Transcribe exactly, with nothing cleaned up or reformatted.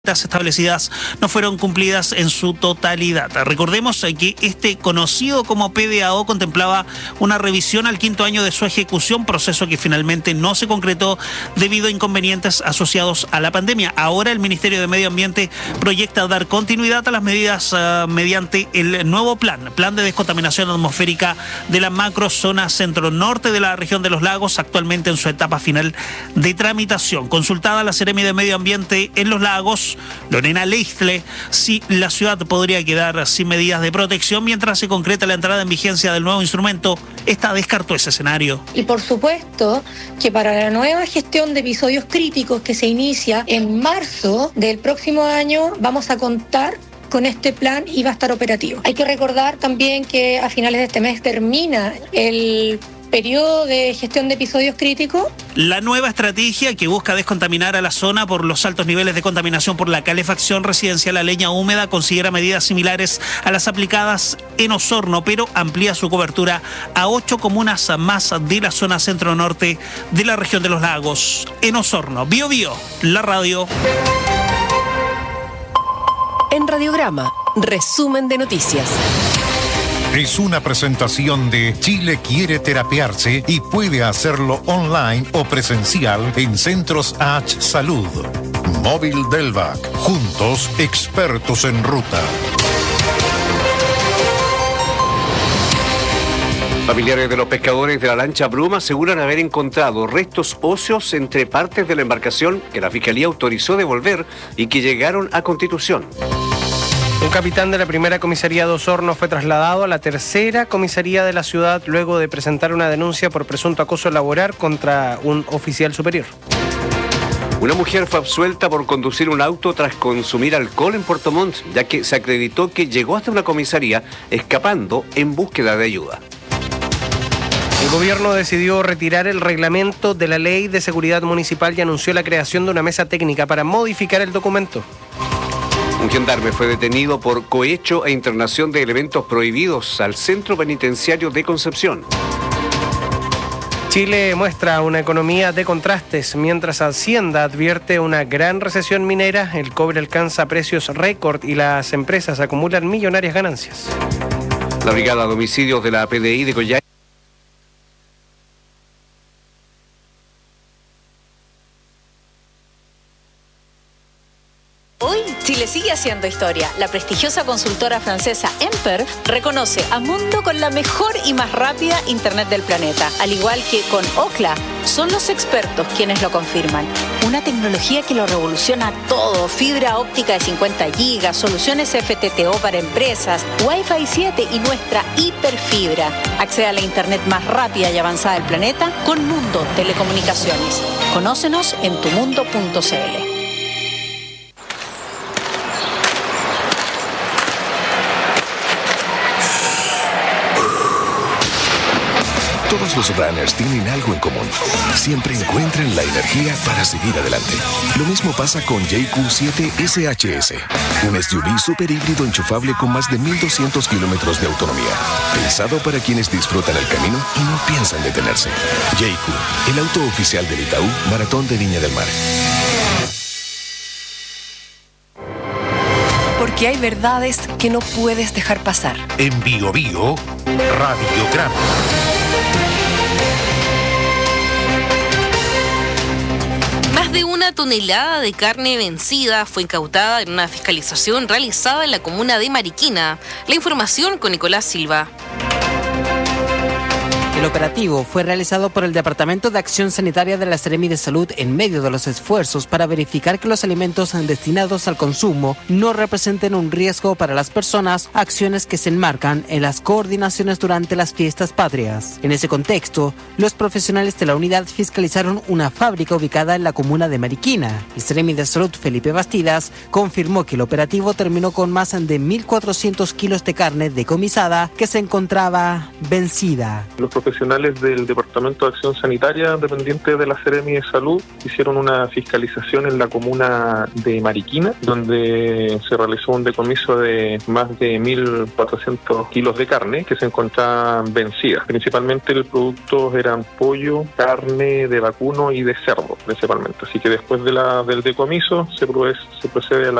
establecidas no fueron cumplidas en su totalidad. Recordemos que este conocido como P D A O contemplaba una revisión al quinto año de su ejecución, proceso que finalmente no se concretó debido a inconvenientes asociados a la pandemia. Ahora el Ministerio de Medio Ambiente proyecta dar continuidad a las medidas uh, mediante el nuevo plan, plan de descontaminación atmosférica de la macrozona centro-norte de la región de los lagos, actualmente en su etapa final de tramitación. Consultada la Seremi de Medio Ambiente en los lagos, Lorena Leistle, si la ciudad podría quedar sin medidas de protección mientras se concreta la entrada en vigencia del nuevo instrumento, esta descartó ese escenario. Y por supuesto que para la nueva gestión de episodios críticos que se inicia en marzo del próximo año vamos a contar con este plan y va a estar operativo. Hay que recordar también que a finales de este mes termina el periodo de gestión de episodios críticos. La nueva estrategia que busca descontaminar a la zona por los altos niveles de contaminación por la calefacción residencial a leña húmeda considera medidas similares a las aplicadas en Osorno, pero amplía su cobertura a ocho comunas más de la zona centro-norte de la región de los lagos. En Osorno, Bio Bio, la radio. En Radiograma, resumen de noticias. Es una presentación de Chile quiere terapiarse y puede hacerlo online o presencial en Centros H Salud. Móvil Delvac, juntos expertos en ruta. Familiares de los pescadores de la lancha Bruma aseguran haber encontrado restos óseos entre partes de la embarcación que la Fiscalía autorizó devolver y que llegaron a Constitución. Un capitán de la primera comisaría de Osorno fue trasladado a la tercera comisaría de la ciudad luego de presentar una denuncia por presunto acoso laboral contra un oficial superior. Una mujer fue absuelta por conducir un auto tras consumir alcohol en Puerto Montt, ya que se acreditó que llegó hasta una comisaría escapando en búsqueda de ayuda. El gobierno decidió retirar el reglamento de la Ley de Seguridad Municipal y anunció la creación de una mesa técnica para modificar el documento. Un gendarme fue detenido por cohecho e internación de elementos prohibidos al Centro Penitenciario de Concepción. Chile muestra una economía de contrastes, mientras Hacienda advierte una gran recesión minera, el cobre alcanza precios récord y las empresas acumulan millonarias ganancias. La Brigada de Homicidios de la P D I de Coyhaique Chile sigue haciendo historia. La prestigiosa consultora francesa Emper reconoce a Mundo con la mejor y más rápida internet del planeta. Al igual que con Ookla, son los expertos quienes lo confirman. Una tecnología que lo revoluciona todo. Fibra óptica de cincuenta gigas, soluciones F T T O para empresas, Wi-Fi siete y nuestra hiperfibra. Accede a la internet más rápida y avanzada del planeta con Mundo Telecomunicaciones. Conócenos en tumundo punto c l. Todos los runners tienen algo en común. Siempre encuentran la energía para seguir adelante. Lo mismo pasa con J Q siete S H S, un S U V super híbrido enchufable con más de mil doscientos kilómetros de autonomía. Pensado para quienes disfrutan el camino y no piensan detenerse. J Q, el auto oficial del Itaú Maratón de Viña del Mar. Porque hay verdades que no puedes dejar pasar. En Bio Bio, Radiograma. Más de una tonelada de carne vencida fue incautada en una fiscalización realizada en la comuna de Mariquina. La información con Nicolás Silva. El operativo fue realizado por el Departamento de Acción Sanitaria de la Seremi de Salud en medio de los esfuerzos para verificar que los alimentos destinados al consumo no representen un riesgo para las personas, acciones que se enmarcan en las coordinaciones durante las fiestas patrias. En ese contexto, los profesionales de la unidad fiscalizaron una fábrica ubicada en la comuna de Mariquina. El Seremi de Salud, Felipe Bastidas, confirmó que el operativo terminó con más de mil cuatrocientos kilos de carne decomisada que se encontraba vencida. Los profesionales del Departamento de Acción Sanitaria, dependiente de la Seremi de Salud, hicieron una fiscalización en la comuna de Mariquina, donde se realizó un decomiso de más de mil cuatrocientos kilos de carne que se encontraban vencidas. Principalmente los productos eran pollo, carne de vacuno y de cerdo, principalmente. Así que después de la, del decomiso se, se procede a la